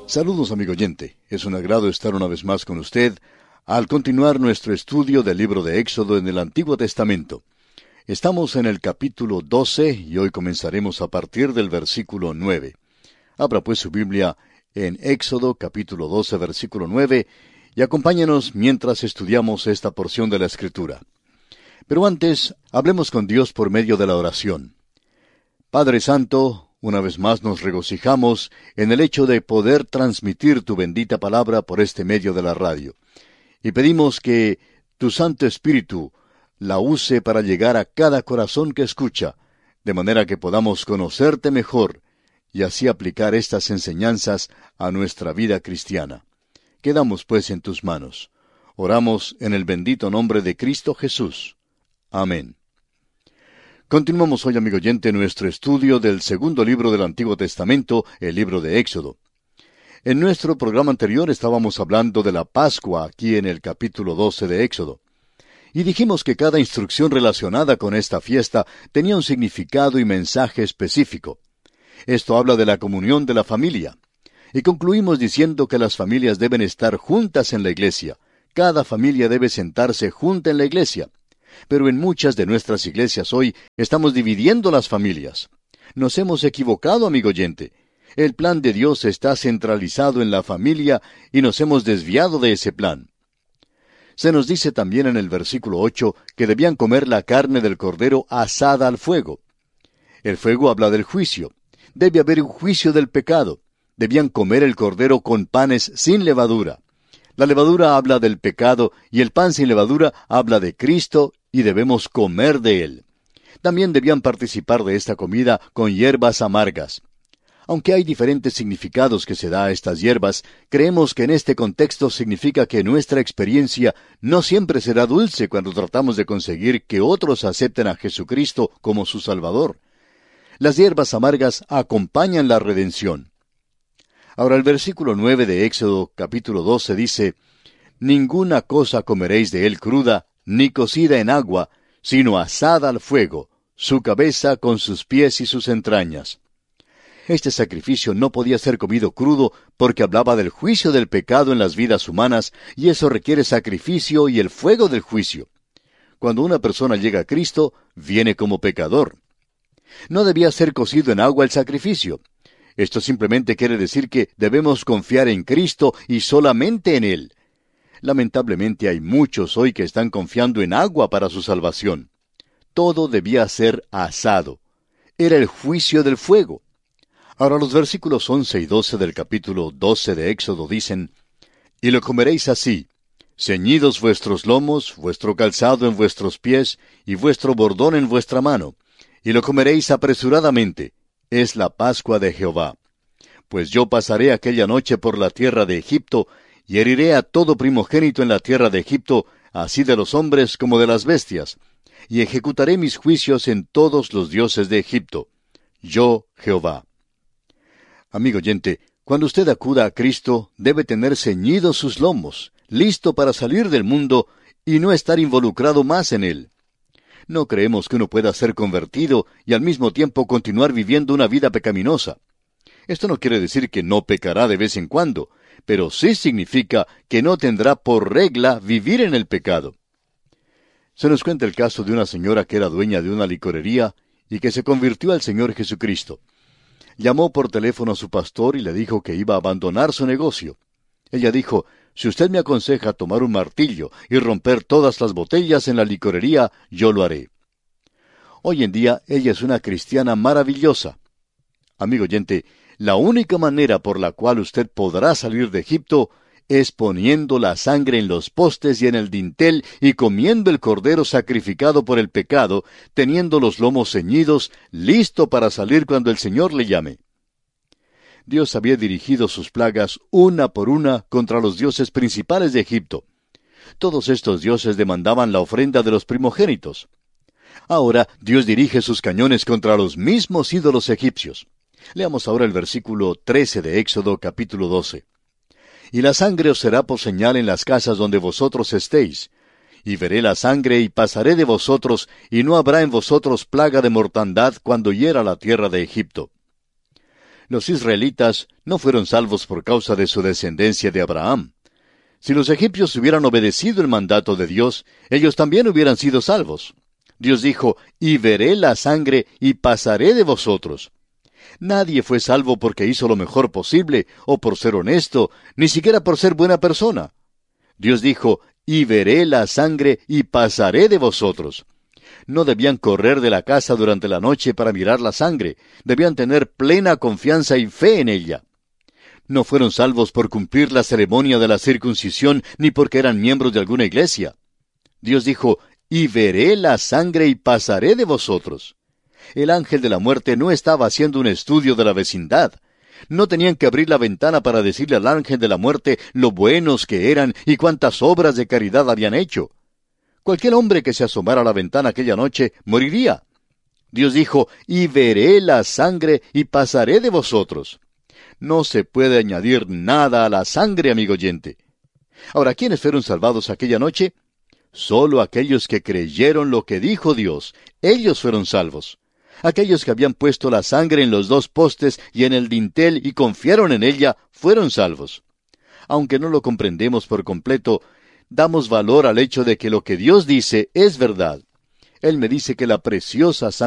Saludos, amigo oyente. Es un agrado estar una vez más con usted al continuar nuestro estudio del libro de Éxodo en el Antiguo Testamento. Estamos en el capítulo 12 y hoy comenzaremos a partir del versículo 9. Abra pues su Biblia en Éxodo capítulo 12, versículo 9, y acompáñenos mientras estudiamos esta porción de la Escritura. Pero antes, hablemos con Dios por medio de la oración. Padre Santo, una vez más nos regocijamos en el hecho de poder transmitir tu bendita palabra por este medio de la radio. Y pedimos que tu Santo Espíritu la use para llegar a cada corazón que escucha, de manera que podamos conocerte mejor y así aplicar estas enseñanzas a nuestra vida cristiana. Quedamos pues en tus manos. Oramos en el bendito nombre de Cristo Jesús. Amén. Continuamos hoy, amigo oyente, nuestro estudio del segundo libro del Antiguo Testamento, el libro de Éxodo. En nuestro programa anterior estábamos hablando de la Pascua aquí en el capítulo 12 de Éxodo. Y dijimos que cada instrucción relacionada con esta fiesta tenía un significado y mensaje específico. Esto habla de la comunión de la familia. Y concluimos diciendo que las familias deben estar juntas en la iglesia. Cada familia debe sentarse junta en la iglesia. Pero en muchas de nuestras iglesias hoy estamos dividiendo las familias. Nos hemos equivocado, amigo oyente. El plan de Dios está centralizado en la familia y nos hemos desviado de ese plan. Se nos dice también en el versículo 8 que debían comer la carne del cordero asada al fuego. El fuego habla del juicio. Debe haber un juicio del pecado. Debían comer el cordero con panes sin levadura. La levadura habla del pecado y el pan sin levadura habla de Cristo y debemos comer de él. También debían participar de esta comida con hierbas amargas. Aunque hay diferentes significados que se da a estas hierbas, creemos que en este contexto significa que nuestra experiencia no siempre será dulce cuando tratamos de conseguir que otros acepten a Jesucristo como su Salvador. Las hierbas amargas acompañan la redención. Ahora el versículo 9 de Éxodo capítulo 12 dice: «Ninguna cosa comeréis de él cruda, ni cocida en agua, sino asada al fuego, su cabeza con sus pies y sus entrañas». Este sacrificio no podía ser comido crudo porque hablaba del juicio del pecado en las vidas humanas, y eso requiere sacrificio y el fuego del juicio. Cuando una persona llega a Cristo, viene como pecador. No debía ser cocido en agua el sacrificio. Esto simplemente quiere decir que debemos confiar en Cristo y solamente en Él. Lamentablemente hay muchos hoy que están confiando en agua para su salvación. Todo debía ser asado. Era el juicio del fuego. Ahora los versículos 11 y 12 del capítulo 12 de Éxodo dicen: «Y lo comeréis así, ceñidos vuestros lomos, vuestro calzado en vuestros pies, y vuestro bordón en vuestra mano, y lo comeréis apresuradamente. Es la Pascua de Jehová. Pues yo pasaré aquella noche por la tierra de Egipto, y heriré a todo primogénito en la tierra de Egipto, así de los hombres como de las bestias, y ejecutaré mis juicios en todos los dioses de Egipto. Yo, Jehová». Amigo oyente, cuando usted acuda a Cristo, debe tener ceñidos sus lomos, listo para salir del mundo y no estar involucrado más en él. No creemos que uno pueda ser convertido y al mismo tiempo continuar viviendo una vida pecaminosa. Esto no quiere decir que no pecará de vez en cuando, pero sí significa que no tendrá por regla vivir en el pecado. Se nos cuenta el caso de una señora que era dueña de una licorería y que se convirtió al Señor Jesucristo. Llamó por teléfono a su pastor y le dijo que iba a abandonar su negocio. Ella dijo: «Si usted me aconseja tomar un martillo y romper todas las botellas en la licorería, yo lo haré». Hoy en día ella es una cristiana maravillosa. Amigo oyente, la única manera por la cual usted podrá salir de Egipto es poniendo la sangre en los postes y en el dintel y comiendo el cordero sacrificado por el pecado, teniendo los lomos ceñidos, listo para salir cuando el Señor le llame. Dios había dirigido sus plagas una por una contra los dioses principales de Egipto. Todos estos dioses demandaban la ofrenda de los primogénitos. Ahora Dios dirige sus cañones contra los mismos ídolos egipcios. Leamos ahora el versículo 13 de Éxodo capítulo 12. «Y la sangre os será por señal en las casas donde vosotros estéis. Y veré la sangre y pasaré de vosotros, y no habrá en vosotros plaga de mortandad cuando hiera la tierra de Egipto». Los israelitas no fueron salvos por causa de su descendencia de Abraham. Si los egipcios hubieran obedecido el mandato de Dios, ellos también hubieran sido salvos. Dios dijo, y veré la sangre y pasaré de vosotros. Nadie fue salvo porque hizo lo mejor posible, o por ser honesto, ni siquiera por ser buena persona. Dios dijo, y veré la sangre y pasaré de vosotros. No debían correr de la casa durante la noche para mirar la sangre, debían tener plena confianza y fe en ella. No fueron salvos por cumplir la ceremonia de la circuncisión, ni porque eran miembros de alguna iglesia. Dios dijo, y veré la sangre y pasaré de vosotros. El ángel de la muerte no estaba haciendo un estudio de la vecindad. No tenían que abrir la ventana para decirle al ángel de la muerte lo buenos que eran y cuántas obras de caridad habían hecho. Cualquier hombre que se asomara a la ventana aquella noche moriría. Dios dijo, y veré la sangre y pasaré de vosotros. No se puede añadir nada a la sangre, amigo oyente. Ahora, ¿quiénes fueron salvados aquella noche? Solo aquellos que creyeron lo que dijo Dios. Ellos fueron salvos. Aquellos que habían puesto la sangre en los 2 postes y en el dintel y confiaron en ella, fueron salvos. Aunque no lo comprendemos por completo, damos valor al hecho de que lo que Dios dice es verdad. Él me dice que la preciosa sangre